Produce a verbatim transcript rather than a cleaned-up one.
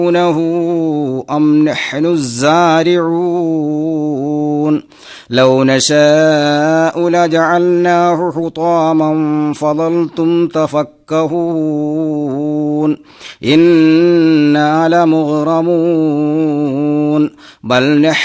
أم نحن الزارعون لو نشاء لجعلناه حطاما فظلتم تفكهون إنا لمغرمون بل نحن